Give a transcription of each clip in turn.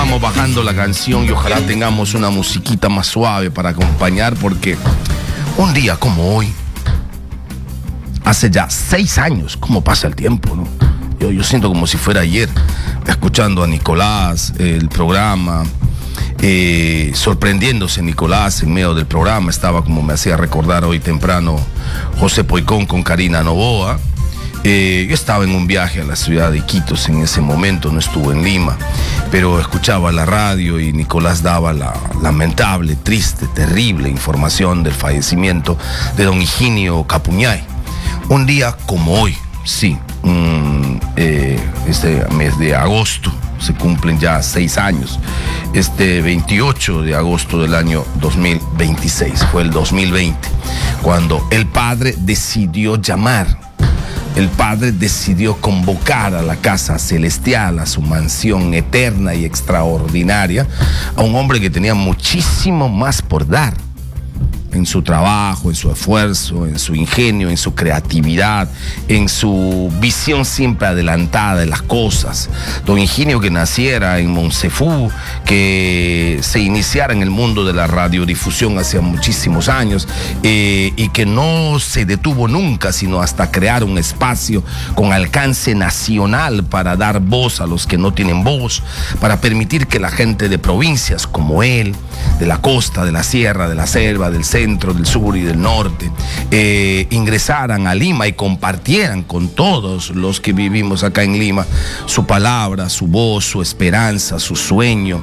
vamos bajando la canción y ojalá tengamos una musiquita más suave para acompañar, porque un día como hoy, hace ya 6 años, ¿cómo pasa el tiempo, no? Yo siento como si fuera ayer, escuchando a Nicolás, el programa, sorprendiéndose Nicolás en medio del programa. Estaba, como me hacía recordar hoy temprano, José Poicón con Karina Novoa. Yo estaba en un viaje a la ciudad de Iquitos en ese momento, no estuve en Lima, pero escuchaba la radio y Nicolás daba la lamentable, triste, terrible información del fallecimiento de don Higinio Capuñay. Un día como hoy, sí, este mes de agosto, se cumplen ya 6 años. Este 28 de agosto del año 2026, fue el 2020, cuando el padre decidió llamar. El Padre decidió convocar a la casa celestial, a su mansión eterna y extraordinaria, a un hombre que tenía muchísimo más por dar en su trabajo, en su esfuerzo, en su ingenio, en su creatividad, en su visión siempre adelantada de las cosas. Don Higinio, que naciera en Monsefú, que se iniciara en el mundo de la radiodifusión hace muchísimos años, y que no se detuvo nunca, sino hasta crear un espacio con alcance nacional para dar voz a los que no tienen voz, para permitir que la gente de provincias como él, de la costa, de la sierra, de la selva, del centro, del sur y del norte, ingresaran a Lima y compartieran con todos los que vivimos acá en Lima su palabra, su voz, su esperanza, su sueño,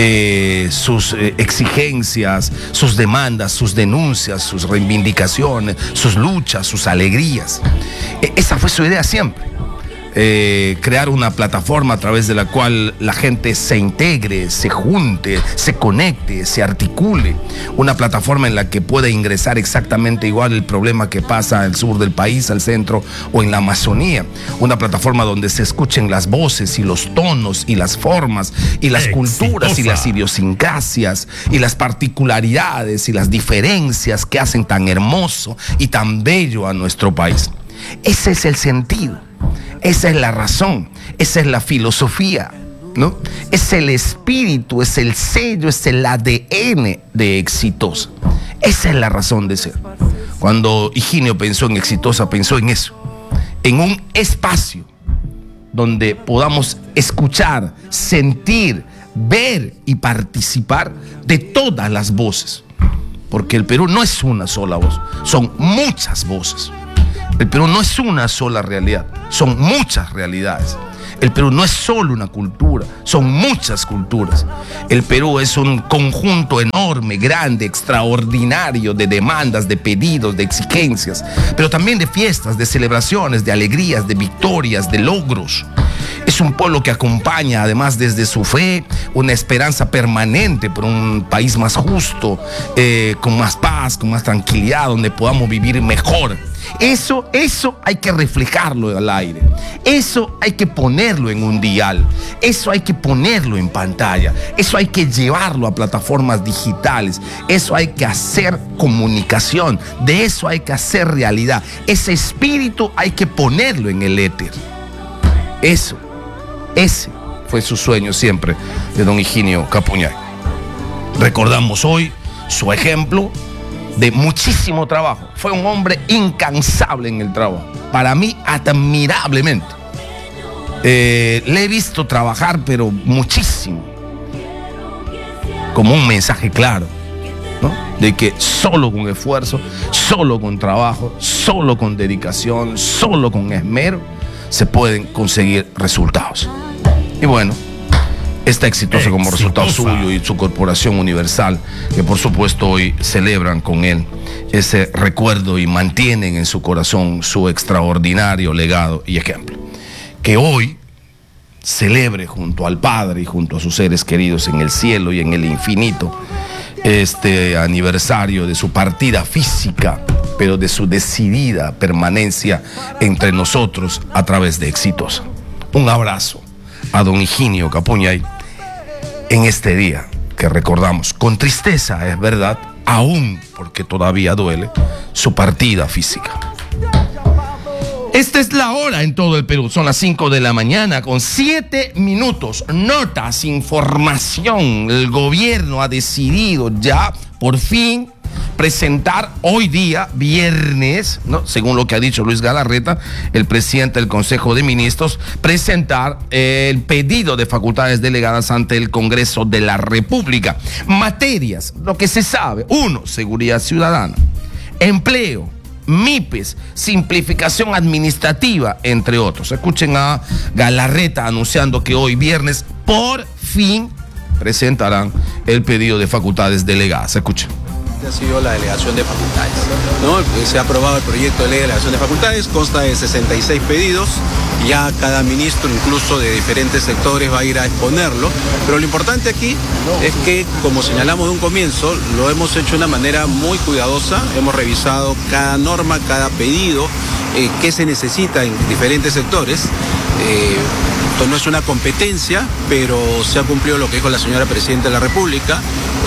sus exigencias, sus demandas, sus denuncias, sus reivindicaciones, sus luchas, sus alegrías. Esa fue su idea siempre. Crear una plataforma a través de la cual la gente se integre, se junte, se conecte, se articule. Una plataforma en la que pueda ingresar exactamente igual el problema que pasa al sur del país, al centro o en la Amazonía. Una plataforma donde se escuchen las voces y los tonos y las formas y las culturas y las idiosincrasias y las particularidades y las diferencias que hacen tan hermoso y tan bello a nuestro país. Ese es el sentido. Esa es la razón, esa es la filosofía, ¿no? Es el espíritu, es el sello, es el ADN de Exitosa. Esa es la razón de ser. Cuando Higinio pensó en Exitosa, pensó en eso, en un espacio donde podamos escuchar, sentir, ver y participar de todas las voces. Porque el Perú no es una sola voz, son muchas voces. El Perú no es una sola realidad, son muchas realidades. El Perú no es solo una cultura, son muchas culturas. El Perú es un conjunto enorme, grande, extraordinario de demandas, de pedidos, de exigencias, pero también de fiestas, de celebraciones, de alegrías, de victorias, de logros. Es un pueblo que acompaña, además, desde su fe, una esperanza permanente por un país más justo, con más paz, con más tranquilidad, donde podamos vivir mejor. Eso hay que reflejarlo al aire. Eso hay que ponerlo en un dial. Eso hay que ponerlo en pantalla. Eso hay que llevarlo a plataformas digitales. Eso hay que hacer comunicación. De eso hay que hacer realidad. Ese espíritu hay que ponerlo en el éter. Ese fue su sueño siempre de don Higinio Capuñay. Recordamos hoy su ejemplo de muchísimo trabajo. Fue un hombre incansable en el trabajo. Para mí, admirablemente. Le he visto trabajar, pero muchísimo. Como un mensaje claro, ¿no? De que solo con esfuerzo, solo con trabajo, solo con dedicación, solo con esmero, se pueden conseguir resultados. Y bueno, está exitoso como resultado suyo y su corporación Universal, que por supuesto hoy celebran con él ese recuerdo y mantienen en su corazón su extraordinario legado y ejemplo. Que hoy celebre junto al Padre y junto a sus seres queridos en el cielo y en el infinito este aniversario de su partida física, pero de su decidida permanencia entre nosotros a través de Exitosa. Un abrazo a don Higinio Capuñay en este día que recordamos con tristeza, es verdad, aún porque todavía duele su partida física. Esta es la hora en todo el Perú. Son las 5 de la mañana con 7 minutos. Notas, información. El gobierno ha decidido ya, por fin, presentar hoy día, viernes, ¿no? Según lo que ha dicho Luis Galarreta, el presidente del Consejo de Ministros, presentar el pedido de facultades delegadas ante el Congreso de la República. Materias, lo que se sabe. 1, seguridad ciudadana. Empleo. MIPES, simplificación administrativa, entre otros. Escuchen a Galarreta anunciando que hoy viernes por fin presentarán el pedido de facultades delegadas. Escuchen. Ha sido la delegación de facultades, ¿no? Se ha aprobado el proyecto de ley de delegación de facultades, consta de 66 pedidos, ya cada ministro, incluso de diferentes sectores, va a ir a exponerlo, pero lo importante aquí es que, como señalamos de un comienzo, lo hemos hecho de una manera muy cuidadosa, hemos revisado cada norma, cada pedido, qué se necesita en diferentes sectores. Esto no es una competencia, pero se ha cumplido lo que dijo la señora Presidenta de la República.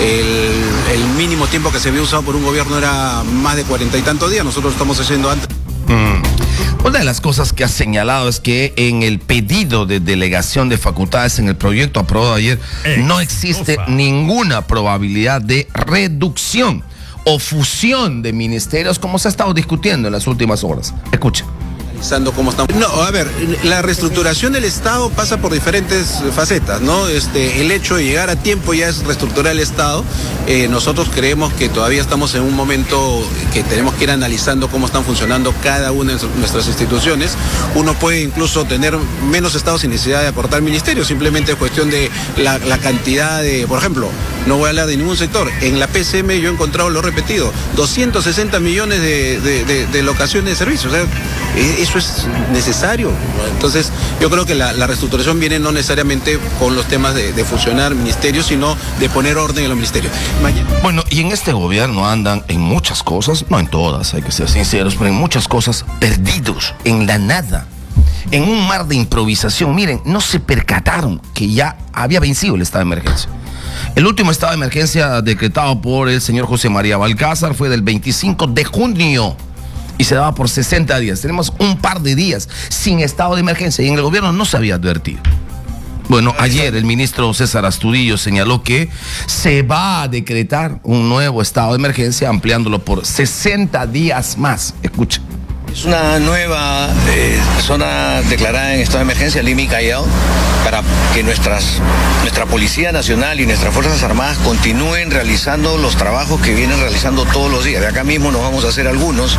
El mínimo tiempo que se había usado por un gobierno era más de 40 y tantos días, nosotros lo estamos haciendo antes. Una de las cosas que ha señalado es que en el pedido de delegación de facultades en el proyecto aprobado ayer no existe ninguna probabilidad de reducción o fusión de ministerios como se ha estado discutiendo en las últimas horas. Escuchen. Cómo estamos. No, a ver, la reestructuración del Estado pasa por diferentes facetas, ¿no? El hecho de llegar a tiempo ya es reestructurar el Estado. Nosotros creemos que todavía estamos en un momento que tenemos que ir analizando cómo están funcionando cada una de nuestras instituciones. Uno puede incluso tener menos Estado sin necesidad de aportar ministerios, simplemente es cuestión de la cantidad de, por ejemplo, no voy a hablar de ningún sector. En la PCM yo he encontrado, lo he repetido, 260 millones de locaciones de servicios. O sea, eso es necesario. Entonces, yo creo que la reestructuración viene no necesariamente con los temas de fusionar ministerios, sino de poner orden en los ministerios. Bueno, y en este gobierno andan en muchas cosas, no en todas, hay que ser sinceros, pero en muchas cosas perdidos, en la nada, en un mar de improvisación. Miren, no se percataron que ya había vencido el estado de emergencia. El último estado de emergencia decretado por el señor José María Balcázar fue del 25 de junio. Y se daba por 60 días. Tenemos un par de días sin estado de emergencia y en el gobierno no se había advertido. Bueno, ayer el ministro César Astudillo señaló que se va a decretar un nuevo estado de emergencia ampliándolo por 60 días más. Escucha. Es una nueva zona declarada en estado de emergencia, Lima y Callao, para que nuestra Policía Nacional y nuestras Fuerzas Armadas continúen realizando los trabajos que vienen realizando todos los días. De acá mismo nos vamos a hacer algunos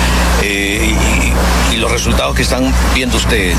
y los resultados que están viendo ustedes,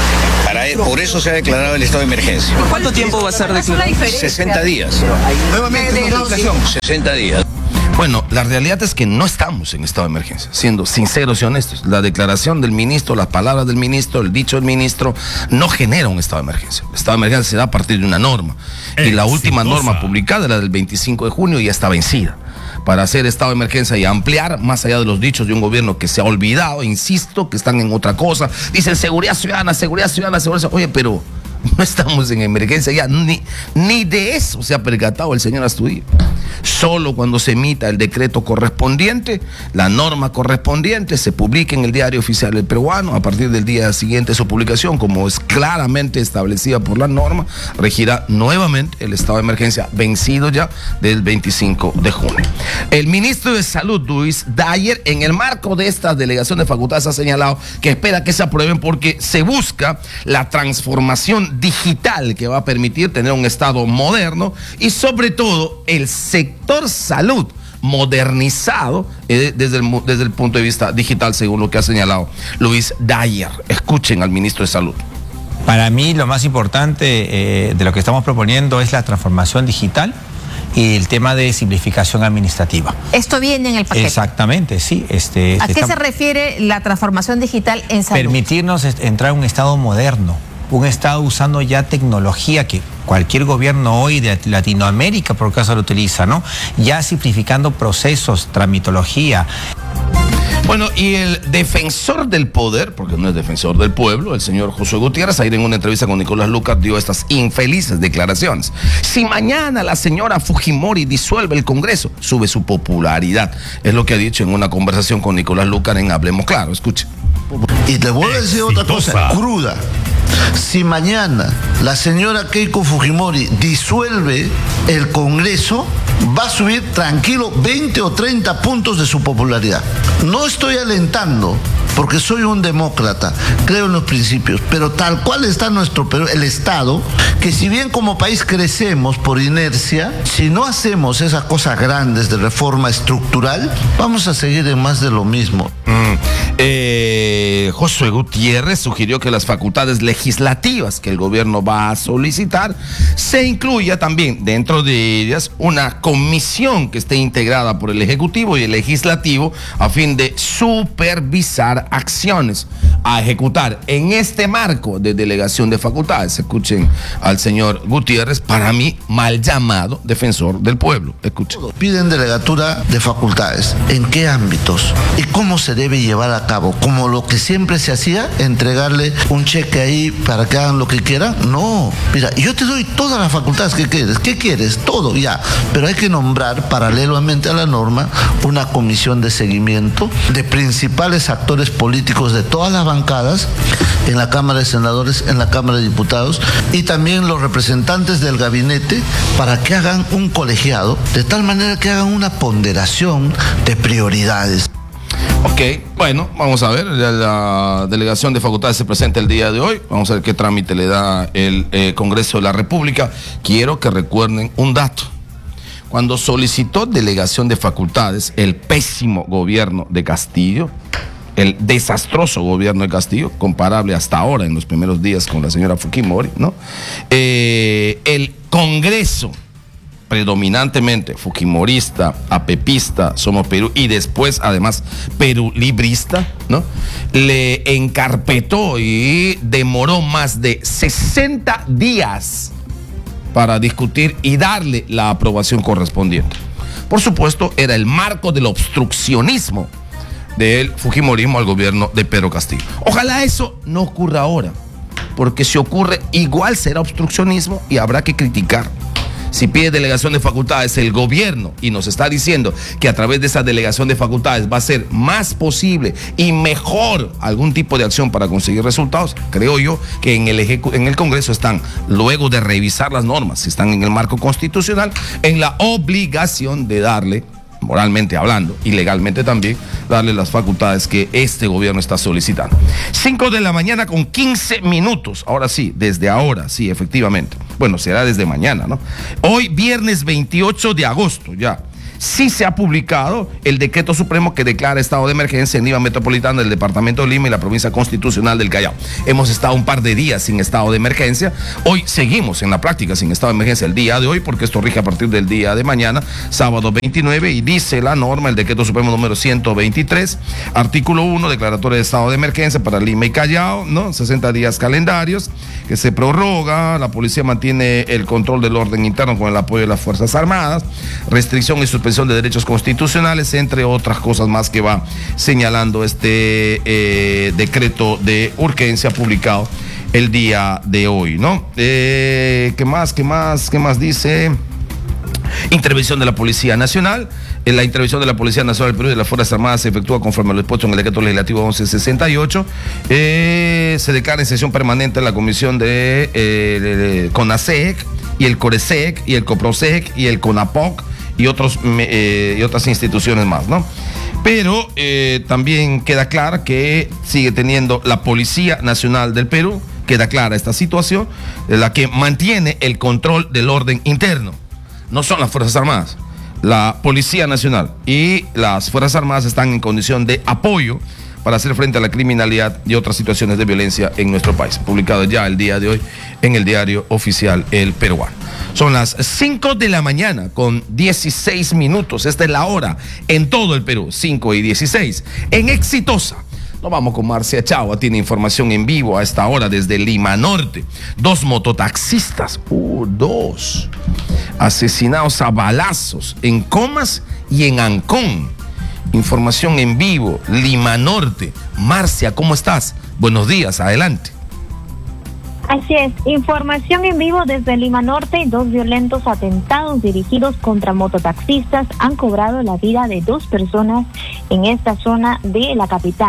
¿no? Por eso se ha declarado el estado de emergencia. ¿Cuánto tiempo va a ser declarado? 60 días. Nuevamente una inflación. 60 días. Bueno, la realidad es que no estamos en estado de emergencia, siendo sinceros y honestos. La declaración del ministro, las palabras del ministro, el dicho del ministro, no genera un estado de emergencia. El estado de emergencia se da a partir de una norma. Y la última norma publicada, la del 25 de junio, ya está vencida. Para hacer estado de emergencia y ampliar, más allá de los dichos de un gobierno que se ha olvidado, insisto, que están en otra cosa. Dicen seguridad ciudadana, seguridad ciudadana, seguridad ciudadana. Oye, pero no estamos en emergencia ya, ni de eso se ha percatado el señor Astudillo. Solo cuando se emita el decreto correspondiente, la norma correspondiente, se publique en el Diario Oficial del Peruano. A partir del día siguiente de su publicación, como es claramente establecida por la norma, regirá nuevamente el estado de emergencia vencido ya del 25 de junio. El ministro de Salud, Luis Dyer, en el marco de esta delegación de facultades ha señalado que espera que se aprueben porque se busca la transformación digital que va a permitir tener un estado moderno y sobre todo el sector salud modernizado desde el punto de vista digital, según lo que ha señalado Luis Dyer. Escuchen al ministro de Salud. Para mí lo más importante de lo que estamos proponiendo es la transformación digital y el tema de simplificación administrativa. Esto viene en el paquete. Exactamente, sí. ¿A qué se refiere la transformación digital en salud? Permitirnos entrar a un estado moderno, un estado usando ya tecnología que cualquier gobierno hoy de Latinoamérica por caso lo utiliza, ¿no? Ya simplificando procesos, tramitología. Bueno, y el defensor del poder, porque no es defensor del pueblo, el señor Josué Gutiérrez, ayer en una entrevista con Nicolás Lucas dio estas infelices declaraciones. Si mañana la señora Fujimori disuelve el Congreso, sube su popularidad. Es lo que ha dicho en una conversación con Nicolás Lucas en Hablemos Claro. Escuche. Y te voy a decir otra cosa cruda. Si mañana la señora Keiko Fujimori disuelve el Congreso, va a subir tranquilo 20 o 30 puntos de su popularidad. No estoy alentando, porque soy un demócrata, creo en los principios, pero tal cual está nuestro Perú, el Estado, que si bien como país crecemos por inercia, si no hacemos esas cosas grandes de reforma estructural, vamos a seguir en más de lo mismo. Josué Gutiérrez sugirió que las facultades legislativas que el gobierno va a solicitar se incluya también dentro de ellas una comisión que esté integrada por el Ejecutivo y el Legislativo a fin de supervisar acciones a ejecutar en este marco de delegación de facultades. Escuchen al señor Gutiérrez, para mí mal llamado defensor del pueblo. Escuchen. Piden delegatura de facultades. ¿En qué ámbitos? ¿Y cómo se debe llevar a cabo? ¿Como lo que siempre se hacía? ¿Entregarle un cheque ahí para que hagan lo que quieran? No. Mira, yo te doy todas las facultades que quieres. ¿Qué quieres? Todo, ya. Pero hay que nombrar, paralelamente a la norma, una comisión de seguimiento de principales actores políticos de todas las bancadas en la Cámara de Senadores, en la Cámara de Diputados, y también los representantes del gabinete, para que hagan un colegiado, de tal manera que hagan una ponderación de prioridades. Ok, bueno, vamos a ver, la delegación de facultades se presenta el día de hoy, vamos a ver qué trámite le da el Congreso de la República. Quiero que recuerden un dato. Cuando solicitó delegación de facultades, el pésimo gobierno de Castillo, el desastroso gobierno de Castillo, comparable hasta ahora en los primeros días con la señora Fujimori, ¿no? El Congreso, predominantemente fujimorista, apepista, Somos Perú, y después además Perú librista, ¿no? Le encarpetó y demoró más de 60 días para discutir y darle la aprobación correspondiente. Por supuesto, era el marco del obstruccionismo del fujimorismo al gobierno de Pedro Castillo. Ojalá eso no ocurra ahora, porque si ocurre, igual será obstruccionismo y habrá que criticar. Si pide delegación de facultades el gobierno y nos está diciendo que a través de esa delegación de facultades va a ser más posible y mejor algún tipo de acción para conseguir resultados, creo yo que en el Congreso están, luego de revisar las normas, si están en el marco constitucional, en la obligación de darle, moralmente hablando y legalmente también, darle las facultades que este gobierno está solicitando. 5 de la mañana con 15 minutos. Ahora sí, desde ahora, sí, efectivamente. Bueno, será desde mañana, ¿no? Hoy, viernes 28 de agosto, ya. Sí se ha publicado el decreto supremo que declara estado de emergencia en Lima Metropolitana, del departamento de Lima y la provincia constitucional del Callao. Hemos estado un par de días sin estado de emergencia. Hoy seguimos en la práctica sin estado de emergencia el día de hoy, porque esto rige a partir del día de mañana, sábado 29, y dice la norma, el decreto supremo número 123, artículo 1, declaratoria de estado de emergencia para Lima y Callao, ¿no? 60 días calendarios que se prorroga. La policía mantiene el control del orden interno con el apoyo de las Fuerzas Armadas, restricción y suspensión de derechos constitucionales, entre otras cosas más que va señalando este decreto de urgencia publicado el día de hoy, ¿no? ¿Qué más dice? Intervención de la Policía Nacional. La intervención de la Policía Nacional del Perú y de las Fuerzas Armadas se efectúa conforme a lo dispuesto en el decreto legislativo 1168. Se declara en sesión permanente la comisión de CONASEC y el CORESEC y el COPROSEC y el CONAPOC y otras instituciones más, ¿no? Pero también queda clara que sigue teniendo la Policía Nacional del Perú, queda clara esta situación, la que mantiene el control del orden interno. No son las Fuerzas Armadas. La Policía Nacional y las Fuerzas Armadas están en condición de apoyo para hacer frente a la criminalidad y otras situaciones de violencia en nuestro país. Publicado ya el día de hoy en el diario oficial El Peruano. Son las 5 de la mañana con 16 minutos. Esta es la hora en todo el Perú, 5:16. En Exitosa. Nos vamos con Marcia Chagua, tiene información en vivo a esta hora desde Lima Norte. 2 mototaxistas, asesinados a balazos en Comas y en Ancón. Información en vivo, Lima Norte. Marcia, ¿cómo estás? Buenos días, adelante. Así es, información en vivo desde Lima Norte. 2 violentos atentados dirigidos contra mototaxistas han cobrado la vida de 2 personas en esta zona de la capital.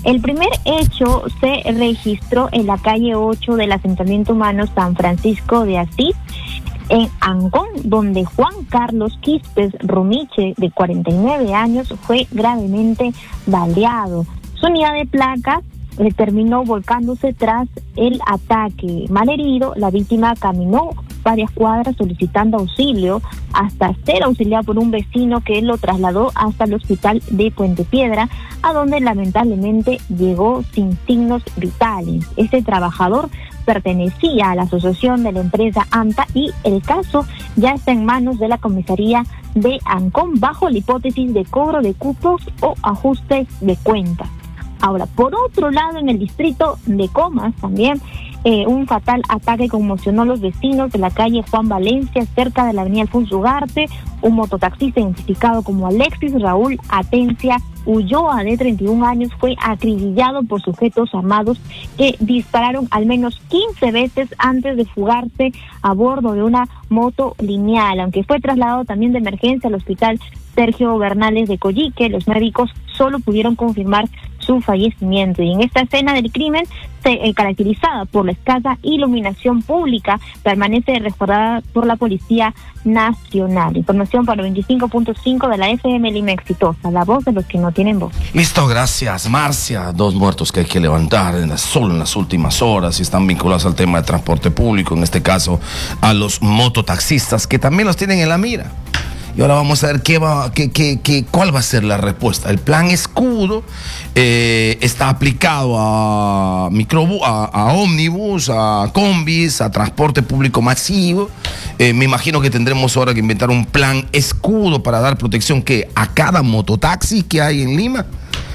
El primer hecho se registró en la calle 8 del asentamiento humano San Francisco de Asís, en Ancón, donde Juan Carlos Quispe Rumiche, de 49 años, fue gravemente baleado. Su unidad de placas terminó volcándose tras el ataque. Malherido, la víctima caminó varias cuadras solicitando auxilio hasta ser auxiliado por un vecino que lo trasladó hasta el hospital de Puente Piedra, a donde lamentablemente llegó sin signos vitales. Este trabajador pertenecía a la asociación de la empresa ANTA y el caso ya está en manos de la comisaría de Ancón bajo la hipótesis de cobro de cupos o ajustes de cuentas. Ahora, por otro lado, en el distrito de Comas también un fatal ataque conmocionó a los vecinos de la calle Juan Valencia, cerca de la avenida Alfonso Ugarte. Un mototaxista identificado como Alexis Raúl Atencia Ulloa, de 31 años, fue acribillado por sujetos armados que dispararon al menos 15 veces antes de fugarse a bordo de una moto lineal. Aunque fue trasladado también de emergencia al hospital Sergio Bernales de Coyique, los médicos solo pudieron confirmar su fallecimiento. Y en esta escena del crimen, caracterizada por la escasa iluminación pública, permanece resguardada por la Policía Nacional. Información para 25.5 de la FM Lima Exitosa, la voz de los que no tienen voz. Listo, gracias, Marcia. 2 muertos que hay que levantar solo en las últimas horas y están vinculados al tema de transporte público, en este caso a los mototaxistas, que también los tienen en la mira. Y ahora vamos a ver cuál va a ser la respuesta. El plan escudo está aplicado a ómnibus, a combis, a transporte público masivo. Me imagino que tendremos ahora que inventar un plan escudo para dar protección a cada mototaxi que hay en Lima.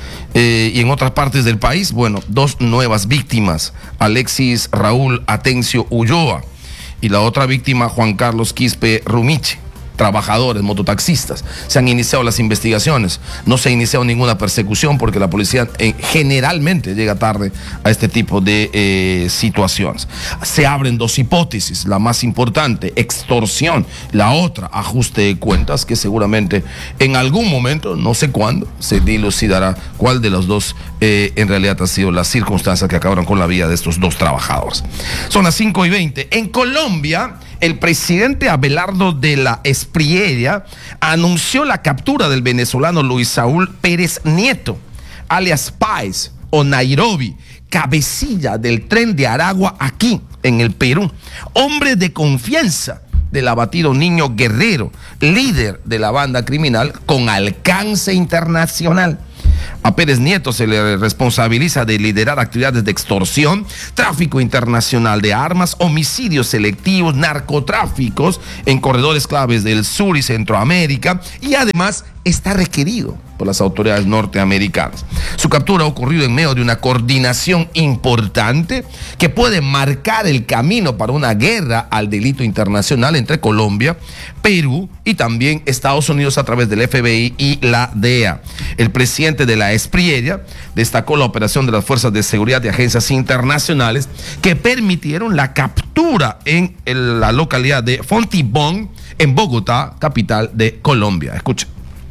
Y en otras partes del país. Bueno, 2 nuevas víctimas: Alexis Raúl Atencio Ulloa y la otra víctima, Juan Carlos Quispe Rumiche. Trabajadores, mototaxistas. Se han iniciado las investigaciones. No se ha iniciado ninguna persecución porque la policía generalmente llega tarde a este tipo de situaciones. Se abren 2 hipótesis. La más importante, extorsión. La otra, ajuste de cuentas, que seguramente en algún momento, no sé cuándo, se dilucidará cuál de los dos en realidad ha sido las circunstancias que acabaron con la vida de estos 2 trabajadores. Son las 5:20. En Colombia, el presidente Abelardo de la Espriella anunció la captura del venezolano Luis Saúl Pérez Nieto, alias Páez o Nairobi, cabecilla del Tren de Aragua aquí en el Perú, hombre de confianza del abatido Niño Guerrero, líder de la banda criminal con alcance internacional. A Pérez Nieto se le responsabiliza de liderar actividades de extorsión, tráfico internacional de armas, homicidios selectivos, narcotráficos en corredores claves del sur y Centroamérica, y además está requerido por las autoridades norteamericanas. Su captura ha ocurrido en medio de una coordinación importante que puede marcar el camino para una guerra al delito internacional entre Colombia, Perú y también Estados Unidos a través del FBI y la DEA. El presidente de la Espriella destacó la operación de las fuerzas de seguridad de agencias internacionales que permitieron la captura en la localidad de Fontibón, en Bogotá, capital de Colombia. Escucha.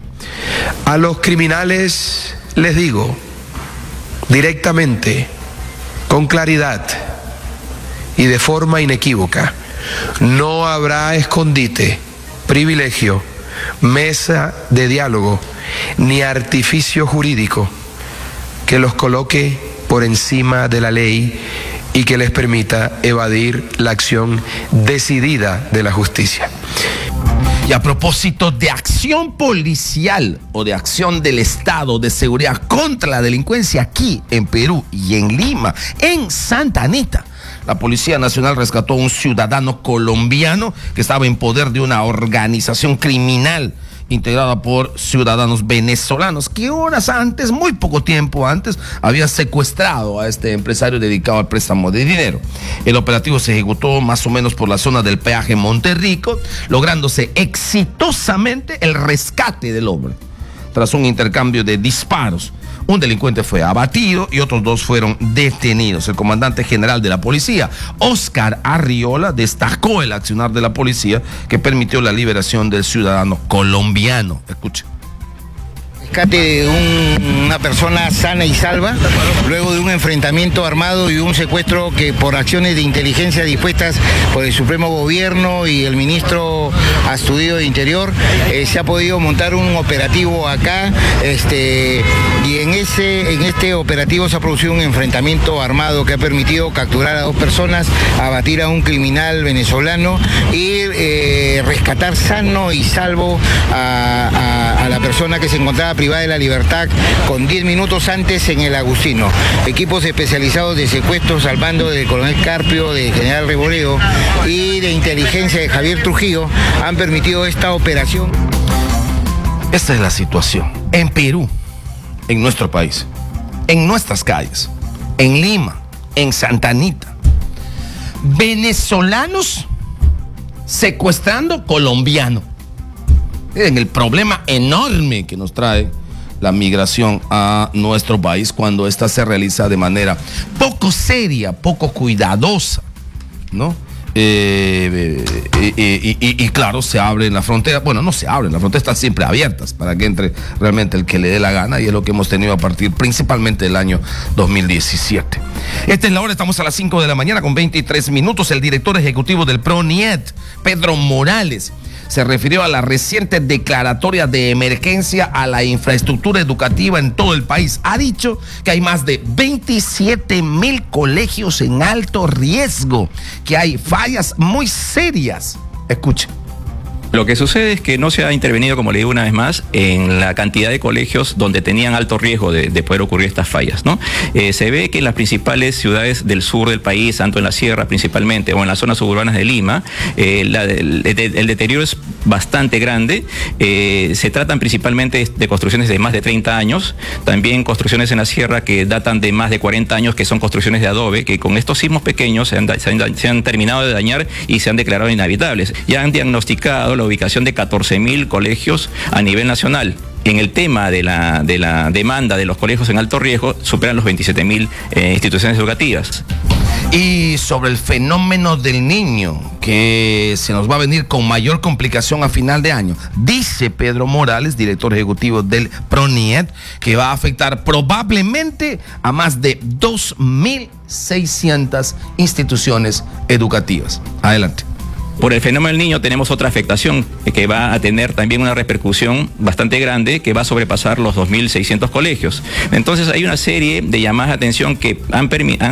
A los criminales les digo directamente, con claridad y de forma inequívoca: no habrá escondite, privilegio, mesa de diálogo ni artificio jurídico que los coloque por encima de la ley y que les permita evadir la acción decidida de la justicia. Y a propósito de acción policial o de acción del Estado de seguridad contra la delincuencia aquí en Perú y en Lima, en Santa Anita, la Policía Nacional rescató a un ciudadano colombiano que estaba en poder de una organización criminal integrada por ciudadanos venezolanos que horas antes, muy poco tiempo antes, había secuestrado a este empresario dedicado al préstamo de dinero. El operativo se ejecutó más o menos por la zona del peaje Monterrico, lográndose exitosamente el rescate del hombre. Tras un intercambio de disparos, un delincuente fue abatido y otros 2 fueron detenidos. El comandante general de la policía, Oscar Arriola, destacó el accionar de la policía que permitió la liberación del ciudadano colombiano. Escuchen. rescate de una persona sana y salva, luego de un enfrentamiento armado y un secuestro que por acciones de inteligencia dispuestas por el Supremo Gobierno y el ministro Astudillo de Interior, se ha podido montar un operativo acá, y en este operativo se ha producido un enfrentamiento armado que ha permitido capturar a 2 personas, abatir a un criminal venezolano y rescatar sano y salvo a la persona que se encontraba privada de la libertad con 10 minutos antes en el Agustino. Equipos especializados de secuestros al mando del coronel Carpio, del general Reboleo y de inteligencia de Javier Trujillo han permitido esta operación. Esta es la situación en Perú, en nuestro país, en nuestras calles, en Lima, en Santa Anita. Venezolanos secuestrando colombianos. Miren el problema enorme que nos trae la migración a nuestro país cuando ésta se realiza de manera poco seria, poco cuidadosa, ¿no? Y claro, se abren las fronteras. Bueno, no se abren, las fronteras están siempre abiertas para que entre realmente el que le dé la gana, y es lo que hemos tenido a partir principalmente del año 2017. Esta es la hora, estamos a las 5 de la mañana con 23 minutos. El director ejecutivo del PRONIET, Pedro Morales, se refirió a la reciente declaratoria de emergencia a la infraestructura educativa en todo el país. Ha dicho que hay más de 27,000 colegios en alto riesgo, que hay fallas muy serias. Escuche. Lo que sucede es que no se ha intervenido, como le digo una vez más, en la cantidad de colegios donde tenían alto riesgo de poder ocurrir estas fallas, ¿no? Se ve que en las principales ciudades del sur del país, tanto en la sierra principalmente o en las zonas suburbanas de Lima, el deterioro es bastante grande. Se tratan principalmente de construcciones de más de 30 años, también construcciones en la sierra que datan de más de 40 años, que son construcciones de adobe, que con estos sismos pequeños se han terminado de dañar y se han declarado inhabitables. Ya han diagnosticado la ubicación de 14,000 colegios a nivel nacional. En el tema de la demanda de los colegios en alto riesgo, superan los 27,000 instituciones educativas. Y sobre el fenómeno del niño, que se nos va a venir con mayor complicación a final de año, dice Pedro Morales, director ejecutivo del PRONIET, que va a afectar probablemente a más de 2,600 instituciones educativas. Adelante. Por el fenómeno del niño tenemos otra afectación que va a tener también una repercusión bastante grande, que va a sobrepasar los 2,600 colegios. Entonces hay una serie de llamadas de atención que han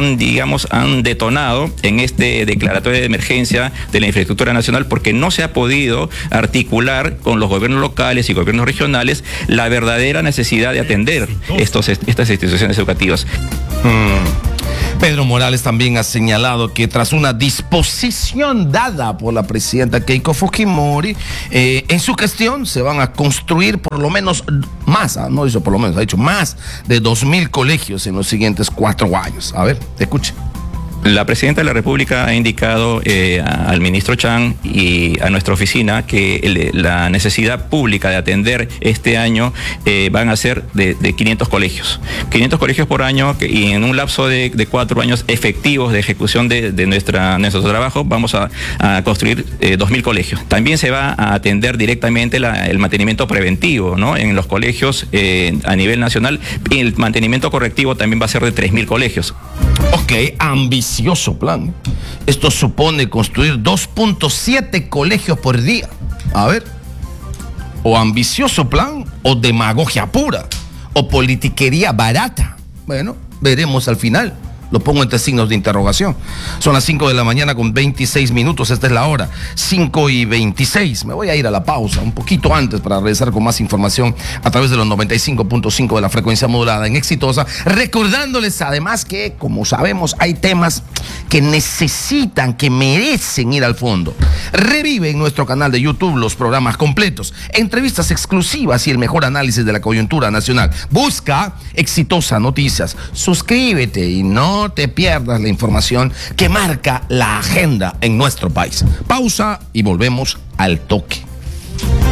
detonado en este declaratorio de emergencia de la infraestructura nacional, porque no se ha podido articular con los gobiernos locales y gobiernos regionales la verdadera necesidad de atender estas instituciones educativas. Pedro Morales también ha señalado que tras una disposición dada por la presidenta Keiko Fujimori, en su gestión se van a construir por lo menos más, no dicho por lo menos, ha dicho más de 2,000 colegios en los siguientes 4 años. A ver, escuche. La presidenta de la República ha indicado al ministro Chang y a nuestra oficina que la necesidad pública de atender este año van a ser de 500 colegios. 500 colegios por año, y en un lapso de 4 años efectivos de ejecución de nuestro trabajo vamos a construir 2,000 colegios. También se va a atender directamente el mantenimiento preventivo, ¿no?, en los colegios a nivel nacional, y el mantenimiento correctivo también va a ser de 3,000 colegios. Ok, ambicioso plan. Esto supone construir 2,7 colegios por día. A ver, o ambicioso plan, o demagogia pura, o politiquería barata. Bueno, veremos al final. Lo pongo entre signos de interrogación. Son las 5 de la mañana con 26 minutos. Esta es la hora, 5:26. Me voy a ir a la pausa un poquito antes para regresar con más información a través de los 95.5 de la frecuencia modulada en Exitosa. Recordándoles además que, como sabemos, hay temas que necesitan, que merecen ir al fondo. Revive en nuestro canal de YouTube los programas completos, entrevistas exclusivas y el mejor análisis de la coyuntura nacional. Busca Exitosa Noticias. Suscríbete y no te pierdas la información que marca la agenda en nuestro país. Pausa y volvemos al toque.